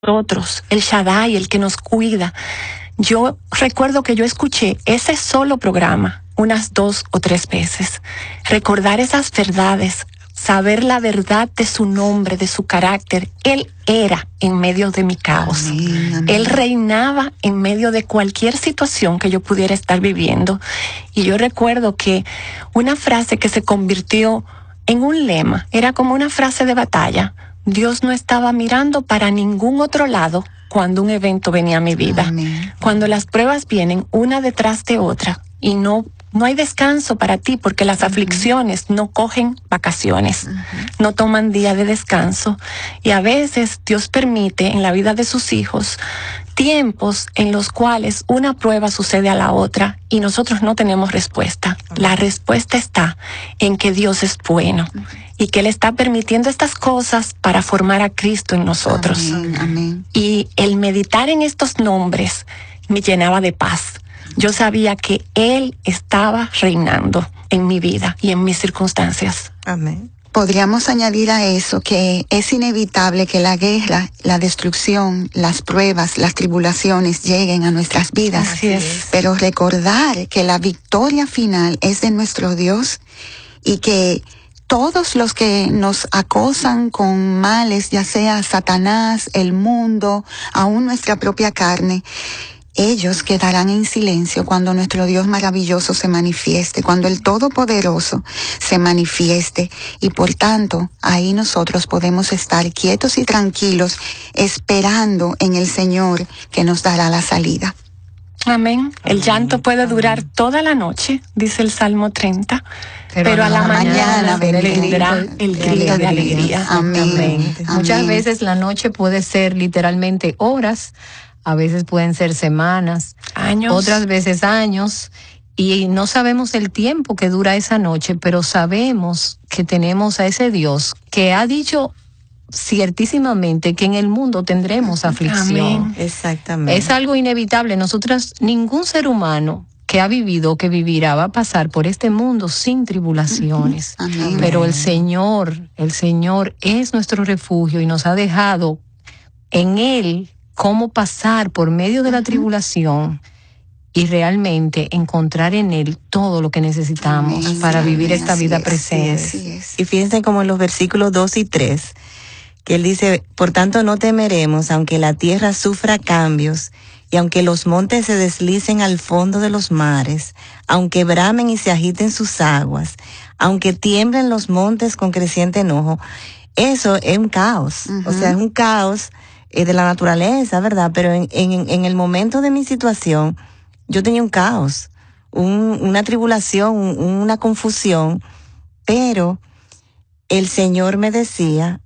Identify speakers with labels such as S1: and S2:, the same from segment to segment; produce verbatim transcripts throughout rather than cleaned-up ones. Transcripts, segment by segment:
S1: nosotros, el Shaddai, el que nos cuida. Yo recuerdo que yo escuché ese solo programa unas dos o tres veces. Recordar esas verdades, saber la verdad de su nombre, de su carácter. Él era en medio de mi caos.
S2: Amén, amén.
S1: Él reinaba en medio de cualquier situación que yo pudiera estar viviendo. Y yo recuerdo que una frase que se convirtió en un lema, era como una frase de batalla. Dios no estaba mirando para ningún otro lado cuando un evento venía a mi vida.
S2: Amén.
S1: Cuando las pruebas vienen una detrás de otra y no no hay descanso para ti, porque las uh-huh. aflicciones no cogen vacaciones, uh-huh. no toman día de descanso. Y a veces Dios permite en la vida de sus hijos tiempos en los cuales una prueba sucede a la otra y nosotros no tenemos respuesta. Uh-huh. La respuesta está en que Dios es bueno uh-huh. y que Él está permitiendo estas cosas para formar a Cristo en nosotros.
S2: Amén, amén.
S1: Y el meditar en estos nombres me llenaba de paz. Yo sabía que Él estaba reinando en mi vida y en mis circunstancias.
S2: Amén. Podríamos añadir a eso que es inevitable que la guerra, la destrucción, las pruebas, las tribulaciones lleguen a nuestras vidas.
S1: Así es.
S2: Pero recordar que la victoria final es de nuestro Dios y que todos los que nos acosan con males, ya sea Satanás, el mundo, aún nuestra propia carne, ellos quedarán en silencio cuando nuestro Dios maravilloso se manifieste, cuando el Todopoderoso se manifieste, y por tanto ahí nosotros podemos estar quietos y tranquilos esperando en el Señor que nos dará la salida.
S1: Amén. El
S3: Amén.
S1: llanto puede durar
S3: Amén.
S1: toda la noche, dice el Salmo treinta, pero,
S3: pero
S1: a la, la mañana, mañana
S2: vendrá
S1: el grito de alegría.
S2: Amén.
S3: Amén.
S2: Amén.
S3: Muchas veces la noche puede ser literalmente horas, a veces pueden ser semanas,
S1: años,
S3: otras veces años, y no sabemos el tiempo que dura esa noche, pero sabemos que tenemos a ese Dios que ha dicho ciertísimamente que en el mundo tendremos aflicción.
S1: Amén.
S4: Exactamente.
S3: Es algo inevitable. Nosotras, ningún ser humano que ha vivido o que vivirá va a pasar por este mundo sin tribulaciones.
S2: Amén.
S3: Pero el Señor, el Señor es nuestro refugio y nos ha dejado en Él cómo pasar por medio de la tribulación y realmente encontrar en Él todo lo que necesitamos
S2: Amén.
S3: para vivir
S2: Amén.
S3: esta
S2: Así
S3: vida
S2: es,
S3: presente.
S2: así es.
S4: Y fíjense como en los versículos dos y tres, que él dice, por tanto no temeremos, aunque la tierra sufra cambios, y aunque los montes se deslicen al fondo de los mares, aunque bramen y se agiten sus aguas, aunque tiemblen los montes con creciente enojo. Eso es un caos,
S2: Uh-huh.
S4: o sea, es un caos eh, de la naturaleza, ¿verdad? Pero en, en, en el momento de mi situación, yo tenía un caos, un, una tribulación, un, una confusión, pero el Señor me decía,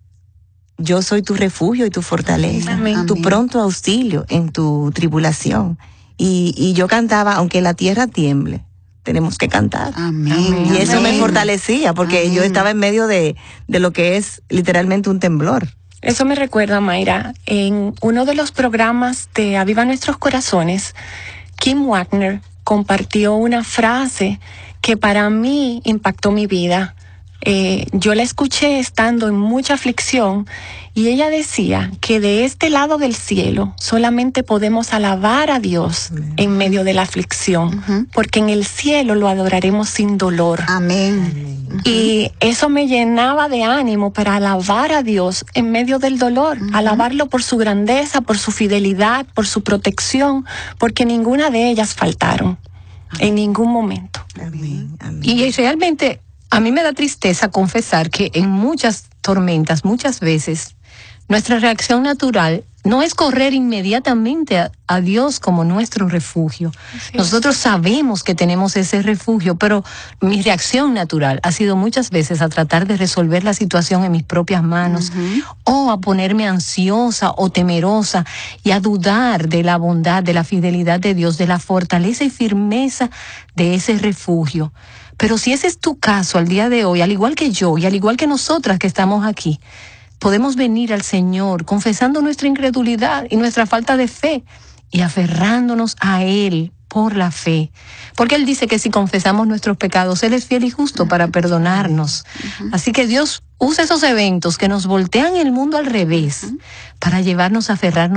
S4: yo soy tu refugio y tu fortaleza,
S1: Amén.
S4: tu
S2: Amén.
S4: pronto auxilio en tu tribulación. Y, y yo cantaba, aunque la tierra tiemble, tenemos que cantar.
S2: Amén.
S4: Y eso me
S2: Amén.
S4: fortalecía, porque
S2: Amén.
S4: yo estaba en medio de, de lo que es literalmente un temblor.
S1: Eso me recuerda, Mayra, en uno de los programas de Aviva Nuestros Corazones, Kim Wagner compartió una frase que para mí impactó mi vida. Eh, yo la escuché estando en mucha aflicción y ella decía que de este lado del cielo solamente podemos alabar a Dios
S4: Amén.
S1: en medio de la aflicción,
S2: Uh-huh.
S1: porque en el cielo lo adoraremos sin dolor.
S2: Amén. Uh-huh.
S1: Y eso me llenaba de ánimo para alabar a Dios en medio del dolor,
S2: Uh-huh.
S1: alabarlo por su grandeza, por su fidelidad, por su protección, porque ninguna de ellas faltaron en ningún momento.
S4: Amén. Amén.
S3: Y realmente a mí me da tristeza confesar que en muchas tormentas, muchas veces, nuestra reacción natural no es correr inmediatamente a, a Dios como nuestro refugio.
S1: Así
S3: Nosotros
S1: es.
S3: sabemos que tenemos ese refugio, pero mi reacción natural ha sido muchas veces a tratar de resolver la situación en mis propias manos,
S2: Uh-huh.
S3: o a ponerme ansiosa o temerosa y a dudar de la bondad, de la fidelidad de Dios, de la fortaleza y firmeza de ese refugio. Pero si ese es tu caso al día de hoy, al igual que yo y al igual que nosotras que estamos aquí, podemos venir al Señor confesando nuestra incredulidad y nuestra falta de fe y aferrándonos a Él por la fe. Porque Él dice que si confesamos nuestros pecados, Él es fiel y justo para perdonarnos. Uh-huh. Así que Dios usa esos eventos que nos voltean el mundo al revés uh-huh. para llevarnos a aferrarnos